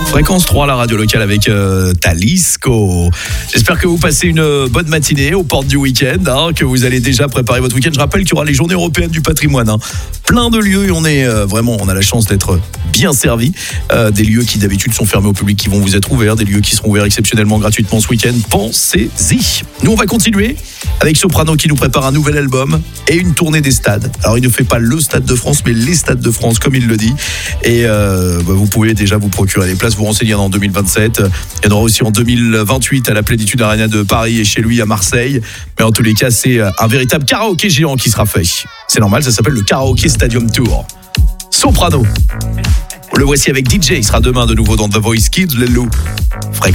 Fréquence 3, la radio locale avec Talisco. J'espère que vous passez une bonne matinée aux portes du week-end, que vous allez déjà préparer votre week-end. Je rappelle qu'il y aura les journées européennes du patrimoine. Plein de lieux et on a la chance d'être bien servi. Des lieux qui d'habitude sont fermés au public qui vont vous être ouverts, des lieux qui seront ouverts exceptionnellement gratuitement ce week-end. Pensez-y. Nous, on va continuer avec Soprano qui nous prépare un nouvel album et une tournée des stades. Alors, il ne fait pas le Stade de France, mais les stades de France, comme il le dit. Et vous pouvez déjà vous procurer les places, vous renseigner en 2027. Il y en aura aussi en 2028 à la Plénitude Arena de Paris et chez lui à Marseille. Mais en tous les cas, c'est un véritable karaoké géant qui sera fait. C'est normal, ça s'appelle le Karaoké Stadium Tour. Soprano. Le voici avec DJ. Il sera demain de nouveau dans The Voice Kids. Lelou. Fréquence.